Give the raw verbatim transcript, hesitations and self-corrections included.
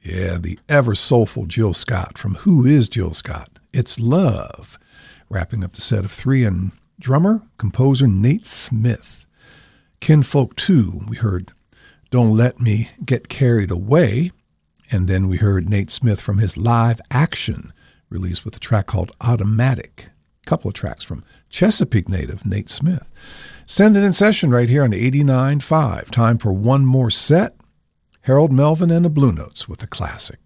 Yeah, the ever-soulful Jill Scott from Who is Jill Scott? It's Love. Wrapping up the set of three, and drummer, composer Nate Smith. Kinfolk two, we heard Don't Let Me Get Carried Away, and then we heard Nate Smith from his Live Action, released with a track called Automatic. A couple of tracks from Chesapeake native Nate Smith. Send it in session right here on eighty-nine point five. Time for one more set. Harold Melvin and the Blue Notes with a classic.